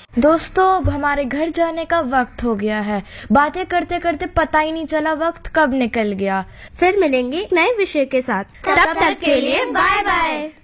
दोस्तों, अब हमारे घर जाने का वक्त हो गया है। बातें करते करते पता ही नहीं चला वक्त कब निकल गया। फिर मिलेंगे एक नए विषय के साथ। तब तक के लिए बाय बाय।